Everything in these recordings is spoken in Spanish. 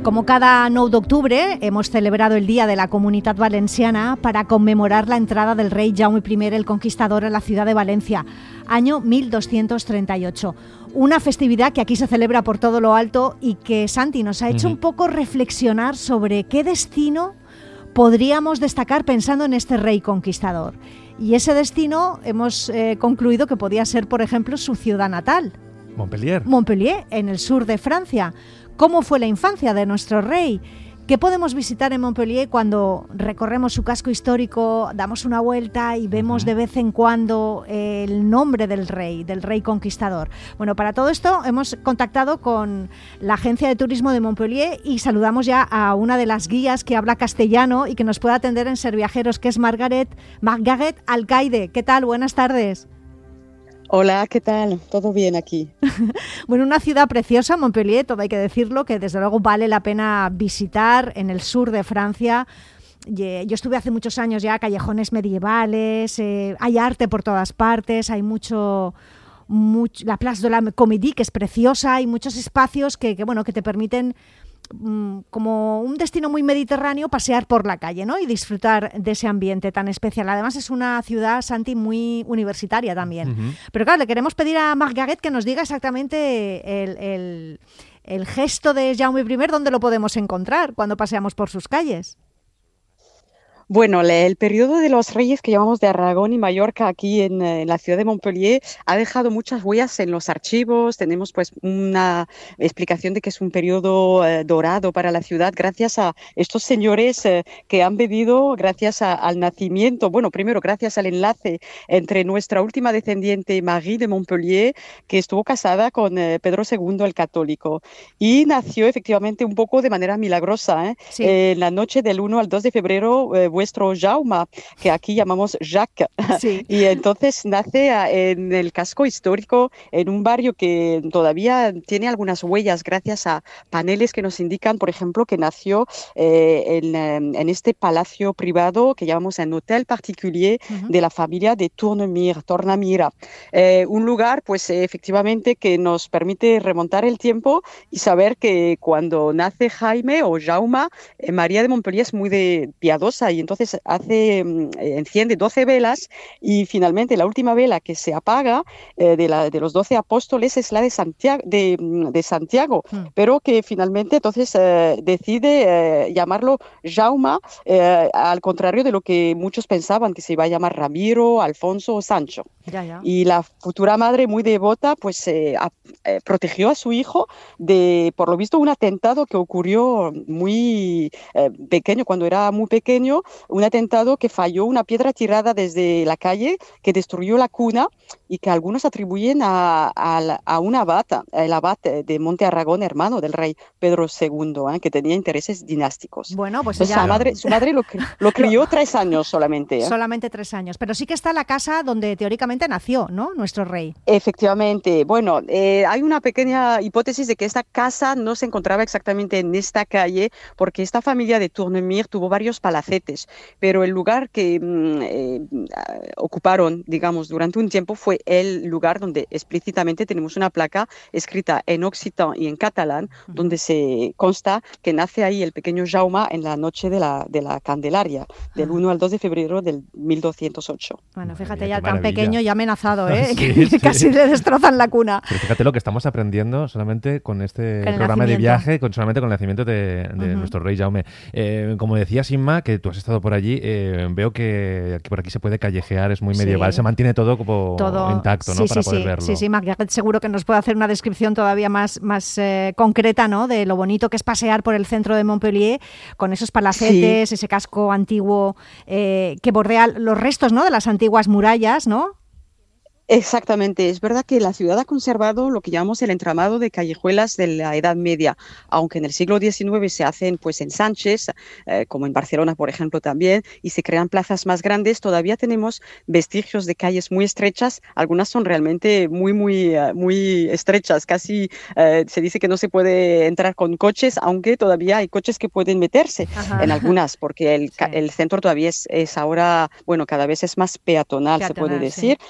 Como cada 9 d'octubre, hemos celebrado el Día de la Comunitat Valenciana para conmemorar la entrada del rey Jaume I el Conquistador a la ciudad de Valencia, año 1238. Una festividad que aquí se celebra por todo lo alto y que, Santi, nos ha hecho un poco reflexionar sobre qué destino podríamos destacar pensando en este rey conquistador. Y ese destino hemos concluido que podía ser, por ejemplo, su ciudad natal. Montpellier, en el sur de Francia. ¿Cómo fue la infancia de nuestro rey? ¿Qué podemos visitar en Montpellier cuando recorremos su casco histórico, damos una vuelta y vemos de vez en cuando el nombre del rey conquistador? Bueno, para todo esto hemos contactado con la Agencia de Turismo de Montpellier y saludamos ya a una de las guías que habla castellano y que nos puede atender en Serviajeros, que es Margaret Alcaide. ¿Qué tal? Buenas tardes. Hola, ¿qué tal? ¿Todo bien aquí? Bueno, una ciudad preciosa, Montpellier, todo hay que decirlo, que desde luego vale la pena visitar en el sur de Francia. Yo estuve hace muchos años ya, callejones medievales, hay arte por todas partes, hay mucho la Place de la Comédie, que es preciosa, hay muchos espacios que te permiten, como un destino muy mediterráneo, pasear por la calle, ¿no? Y disfrutar de ese ambiente tan especial. Además es una ciudad, Santi, muy universitaria también. Pero claro, le queremos pedir a Margaret que nos diga exactamente el gesto de Jaume I, ¿dónde lo podemos encontrar cuando paseamos por sus calles? Bueno, el periodo de los reyes que llamamos de Aragón y Mallorca aquí en la ciudad de Montpellier ha dejado muchas huellas en los archivos. Tenemos pues una explicación de que es un periodo dorado para la ciudad gracias a estos señores que han vivido gracias al nacimiento. Bueno, primero gracias al enlace entre nuestra última descendiente Marie de Montpellier, que estuvo casada con Pedro II el Católico y nació efectivamente un poco de manera milagrosa, Sí. En la noche del 1 al 2 de febrero vuestro Jaume, que aquí llamamos Jacques. Sí. Y entonces nace en el casco histórico, en un barrio que todavía tiene algunas huellas gracias a paneles que nos indican, por ejemplo, que nació en este palacio privado que llamamos un hotel particulier de la familia de Tornamira. Un lugar, pues efectivamente, que nos permite remontar el tiempo y saber que cuando nace Jaime o Jaume, María de Montpellier es muy piadosa y entonces enciende 12 velas y finalmente la última vela que se apaga de los 12 apóstoles es la de Santiago, pero que finalmente entonces decide llamarlo Jaume, al contrario de lo que muchos pensaban, que se iba a llamar Ramiro, Alfonso o Sancho. Ya. Y la futura madre, muy devota, pues protegió a su hijo de, por lo visto, un atentado que ocurrió muy pequeño, cuando era muy pequeño, un atentado que falló una piedra tirada desde la calle que destruyó la cuna y que algunos atribuyen a un abad, el abad de Monte Aragón, hermano del rey Pedro II, que tenía intereses dinásticos. Bueno, pues entonces, su madre lo crió 3 años solamente. Solamente 3 años, pero sí que está la casa donde teóricamente nació, ¿no?, nuestro rey. Efectivamente. Bueno, hay una pequeña hipótesis de que esta casa no se encontraba exactamente en esta calle, porque esta familia de Tournemire tuvo varios palacetes, pero el lugar que ocuparon, digamos, durante un tiempo fue el lugar donde explícitamente tenemos una placa escrita en occitan y en catalán, donde se consta que nace ahí el pequeño Jaume en la noche de la Candelaria, del 1 al 2 de febrero del 1208. Bueno, fíjate, Maravilla, ya tan pequeño y amenazado, Sí. Casi le destrozan la cuna. Pero fíjate lo que estamos aprendiendo solamente con este programa de viaje, solamente con el nacimiento de nuestro rey Jaume. Como decías, Inma, que tú has estado por allí, veo que por aquí se puede callejear, es muy medieval, se mantiene todo como intacto, ¿no? Para poder verlo. Sí, Margaret seguro que nos puede hacer una descripción todavía más concreta, ¿no?, de lo bonito que es pasear por el centro de Montpellier con esos palacetes, ese casco antiguo que bordea los restos, ¿no?, de las antiguas murallas, ¿no? Exactamente, es verdad que la ciudad ha conservado lo que llamamos el entramado de callejuelas de la Edad Media, aunque en el siglo XIX se hacen pues ensanches, como en Barcelona, por ejemplo, también, y se crean plazas más grandes. Todavía tenemos vestigios de calles muy estrechas, algunas son realmente muy estrechas, casi se dice que no se puede entrar con coches, aunque todavía hay coches que pueden meterse en algunas, porque el centro todavía es ahora, bueno, cada vez es más peatonal, se puede decir.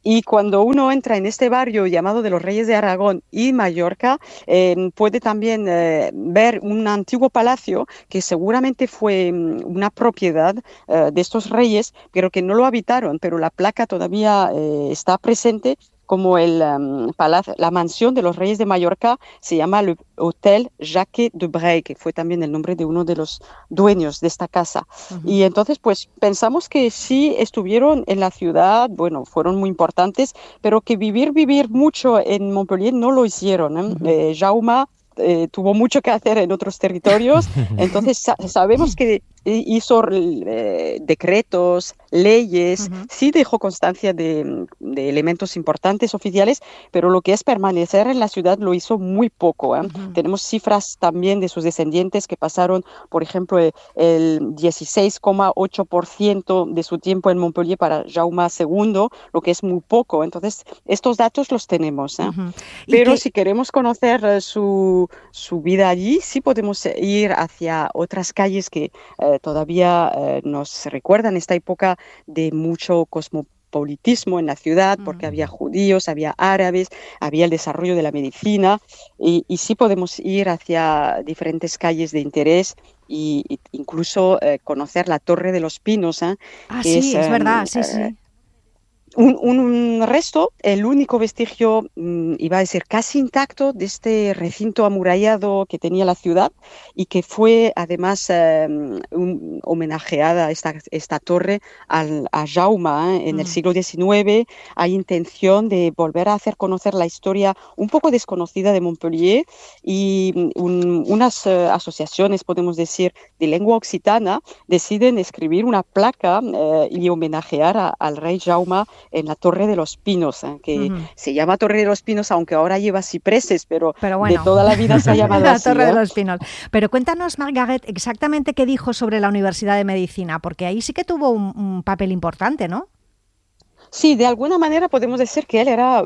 Y cuando uno entra en este barrio llamado de los Reyes de Aragón y Mallorca, puede también ver un antiguo palacio que seguramente fue una propiedad de estos reyes, pero que no lo habitaron, pero la placa todavía está presente como palacio, la mansión de los Reyes de Mallorca se llama el Hotel Jacques de Bray, que fue también el nombre de uno de los dueños de esta casa. Y entonces, pues pensamos que sí estuvieron en la ciudad, bueno, fueron muy importantes, pero que vivir mucho en Montpellier no lo hicieron. Jaume tuvo mucho que hacer en otros territorios, entonces sabemos que hizo decretos, leyes, sí dejó constancia de elementos importantes oficiales, pero lo que es permanecer en la ciudad lo hizo muy poco. Tenemos cifras también de sus descendientes que pasaron, por ejemplo, el 16,8% de su tiempo en Montpellier para Jaume II, lo que es muy poco. Entonces, estos datos los tenemos. Pero si queremos conocer su vida allí, sí podemos ir hacia otras calles que todavía nos recuerdan esta época de mucho cosmopolitismo en la ciudad, porque había judíos, había árabes, había el desarrollo de la medicina, y sí podemos ir hacia diferentes calles de interés y incluso conocer la Torre de los Pinos. Sí, es verdad, sí. Un resto, el único vestigio, iba a decir, casi intacto de este recinto amurallado que tenía la ciudad y que fue además homenajeada esta torre a Jaume en el siglo XIX. Hay intención de volver a hacer conocer la historia un poco desconocida de Montpellier y unas asociaciones, podemos decir, de lengua occitana deciden escribir una placa y homenajear al rey Jaume en la Torre de los Pinos, que se llama Torre de los Pinos, aunque ahora lleva cipreses, pero bueno, de toda la vida se ha llamado así. La Torre de los Pinos. Pero cuéntanos, Margaret, exactamente qué dijo sobre la Universidad de Medicina, porque ahí sí que tuvo un papel importante, ¿no? Sí, de alguna manera podemos decir que él era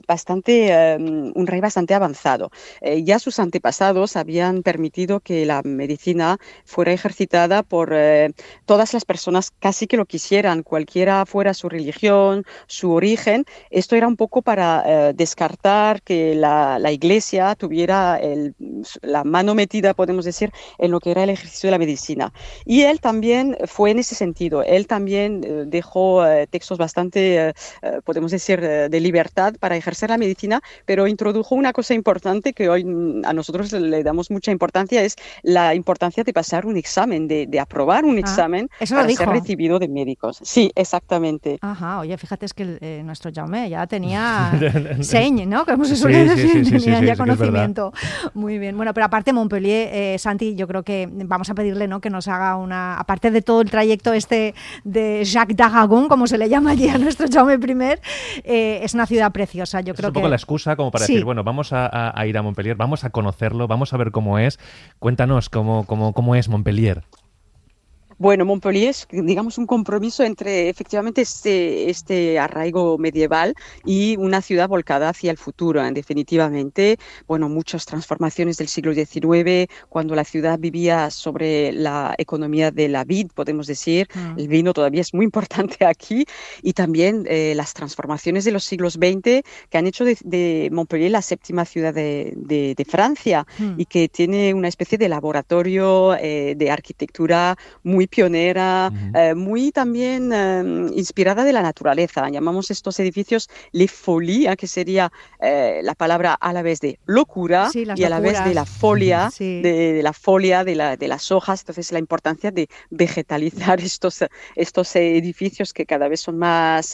un rey bastante avanzado. Ya sus antepasados habían permitido que la medicina fuera ejercitada por todas las personas casi que lo quisieran, cualquiera fuera su religión, su origen. Esto era un poco para descartar que la Iglesia tuviera la mano metida, podemos decir, en lo que era el ejercicio de la medicina. Y él también fue en ese sentido. Él también dejó textos bastante podemos decir, de libertad para ejercer la medicina, pero introdujo una cosa importante que hoy a nosotros le damos mucha importancia, es la importancia de pasar un examen, de aprobar un examen para ser recibido de médicos. Sí, exactamente. Ajá, oye, fíjate, es que nuestro Jaume ya tenía seny, ¿no? Como se suele decir, tenía ya conocimiento. Muy bien. Bueno, pero aparte Montpellier, Santi, yo creo que vamos a pedirle, ¿no?, que nos haga aparte de todo el trayecto de Jacques d'Aragon, como se le llama allí a nuestro Jaume I, es una ciudad preciosa. Yo creo es un poco la excusa como para decir, bueno, vamos a ir a Montpellier, vamos a conocerlo, vamos a ver cómo es. Cuéntanos cómo es Montpellier. Bueno, Montpellier es, digamos, un compromiso entre efectivamente este arraigo medieval y una ciudad volcada hacia el futuro, definitivamente. Bueno, muchas transformaciones del siglo XIX, cuando la ciudad vivía sobre la economía de la vid, podemos decir. El vino todavía es muy importante aquí. Y también las transformaciones de los siglos XX que han hecho de Montpellier la séptima ciudad de Francia y que tiene una especie de laboratorio de arquitectura muy pionera, muy también inspirada de la naturaleza. Llamamos estos edificios les folies, que sería la palabra a la vez de locura y a la vez de la folia, de la folia, de las hojas. Entonces, la importancia de vegetalizar estos edificios que cada vez son más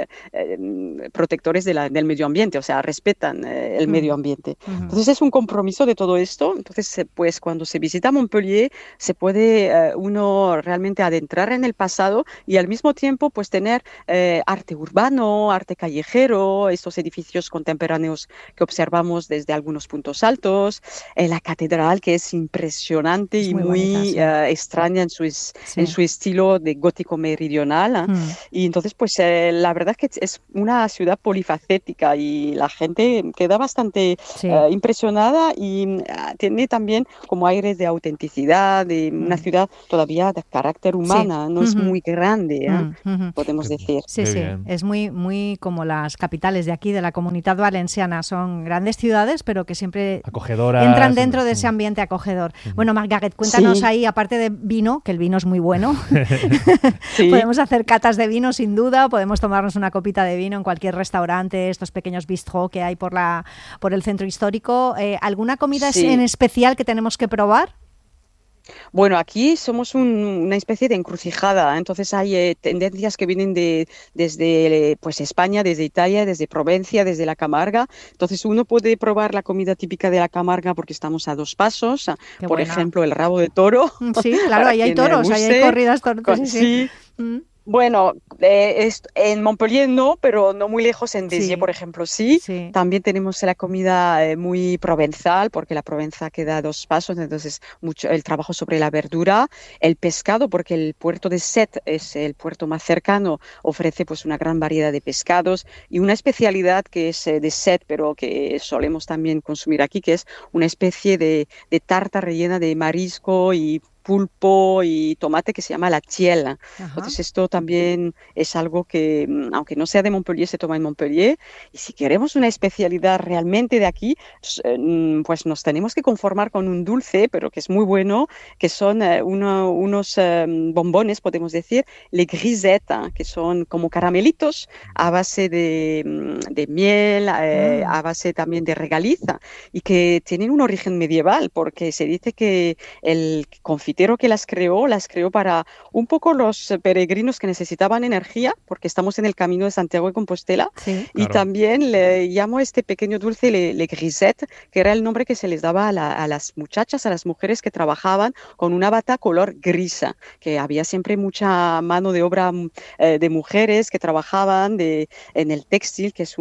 protectores del medio ambiente, o sea, respetan el medio ambiente. Entonces, es un compromiso de todo esto. Entonces, pues cuando se visita Montpellier, se puede uno realmente adentrar en el pasado y al mismo tiempo pues tener arte urbano, arte callejero, estos edificios contemporáneos que observamos desde algunos puntos altos, la catedral que es impresionante y muy extraña en su estilo de gótico meridional. Y entonces pues la verdad es que es una ciudad polifacética y la gente queda bastante impresionada y tiene también como aires de autenticidad, de una ciudad todavía carácter humana, no es muy grande, podemos decir. Sí, sí, es muy como las capitales de aquí, de la Comunitat Valenciana. Son grandes ciudades, pero que siempre acogedoras, entran dentro de ese ambiente acogedor. Bueno, Margaret, cuéntanos ahí, aparte de vino, que el vino es muy bueno, podemos hacer catas de vino sin duda, podemos tomarnos una copita de vino en cualquier restaurante, estos pequeños bistró que hay por el centro histórico. ¿Alguna comida en especial que tenemos que probar? Bueno, aquí somos una especie de encrucijada, entonces hay tendencias que vienen desde pues España, desde Italia, desde Provencia, desde la Camarga. Entonces uno puede probar la comida típica de la Camarga porque estamos a 2 pasos, por ejemplo el rabo de toro. Sí, claro, ahí hay toros, ahí hay corridas toros. Sí. Bueno, en Montpellier no, pero no muy lejos, en Béziers, por ejemplo, sí. También tenemos la comida muy provenzal, porque la Provenza queda a 2 pasos, entonces mucho el trabajo sobre la verdura, el pescado, porque el puerto de Sète es el puerto más cercano, ofrece pues una gran variedad de pescados y una especialidad que es de Sète, pero que solemos también consumir aquí, que es una especie de tarta rellena de marisco y pulpo y tomate que se llama la tielle. Entonces esto también es algo que, aunque no sea de Montpellier, se toma en Montpellier. Y si queremos una especialidad realmente de aquí, pues nos tenemos que conformar con un dulce, pero que es muy bueno, que son unos bombones, podemos decir, les grisettes, que son como caramelitos a base de miel, a base también de regaliza, y que tienen un origen medieval, porque se dice que el confitero que las creó para un poco los peregrinos que necesitaban energía, porque estamos en el camino de Santiago de Compostela, y también le llamo este pequeño dulce le grisette, que era el nombre que se les daba a las muchachas, a las mujeres que trabajaban con una bata color grisa, que había siempre mucha mano de obra de mujeres que trabajaban en el textil, que es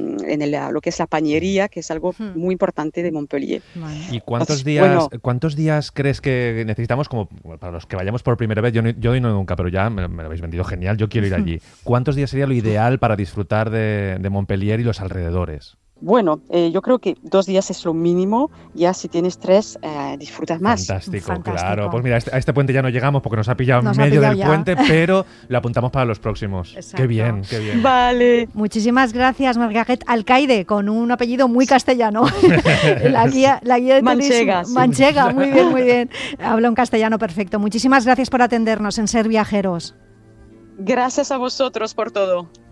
lo que es la pañería, que es algo muy importante de Montpellier. ¿Y cuántos días crees que necesitamos, como para los que vayamos por primera vez? Yo no he ido nunca, pero ya me lo habéis vendido genial, yo quiero ir allí. ¿Cuántos días sería lo ideal para disfrutar de Montpellier y los alrededores? Bueno, yo creo que 2 días es lo mínimo, ya si tienes 3, disfrutas más. Fantástico, claro. Pues mira, a este puente ya no llegamos porque nos ha pillado en medio del puente, pero lo apuntamos para los próximos. Exacto. Qué bien. Vale. Muchísimas gracias, Margaret Alcaide, con un apellido muy castellano. la guía de Manchega. Sí. Manchega, muy bien. Habla un castellano perfecto. Muchísimas gracias por atendernos en Ser Viajeros. Gracias a vosotros por todo.